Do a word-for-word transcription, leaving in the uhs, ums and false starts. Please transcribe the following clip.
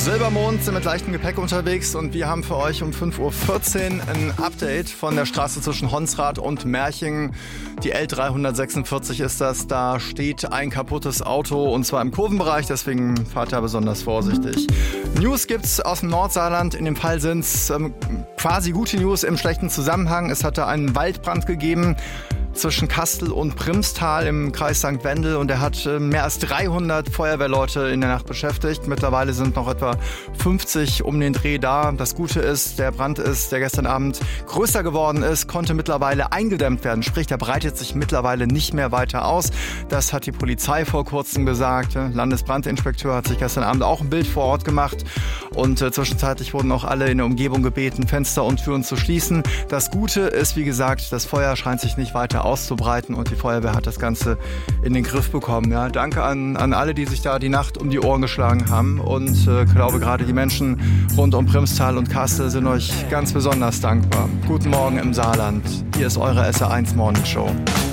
Silbermond sind mit leichtem Gepäck unterwegs und wir haben für euch um fünf Uhr vierzehn ein Update von der Straße zwischen Honsrad und Merching. Die L dreihundertsechsundvierzig ist das. Da steht ein kaputtes Auto und zwar im Kurvenbereich, deswegen fahrt da besonders vorsichtig. News gibt's aus dem Nordsaarland. In dem Fall sind's ähm, quasi gute News im schlechten Zusammenhang. Es hatte einen Waldbrand gegeben zwischen Kastel und Primstal im Kreis Sankt Wendel und er hat mehr als dreihundert Feuerwehrleute in der Nacht beschäftigt. Mittlerweile sind noch etwa fünfzig um den Dreh da. Das Gute ist, der Brand ist, der gestern Abend größer geworden ist, konnte mittlerweile eingedämmt werden. Sprich, der breitet sich mittlerweile nicht mehr weiter aus. Das hat die Polizei vor kurzem gesagt. Der Landesbrandinspekteur hat sich gestern Abend auch ein Bild vor Ort gemacht und äh, zwischenzeitlich wurden auch alle in der Umgebung gebeten, Fenster und Türen zu schließen. Das Gute ist, wie gesagt, das Feuer scheint sich nicht weiter auszubreiten und die Feuerwehr hat das Ganze in den Griff bekommen. Ja, danke an, an alle, die sich da die Nacht um die Ohren geschlagen haben und äh, glaube gerade die Menschen rund um Primstal und Kastel sind euch ganz besonders dankbar. Guten Morgen im Saarland. Hier ist eure S R eins Morning Show.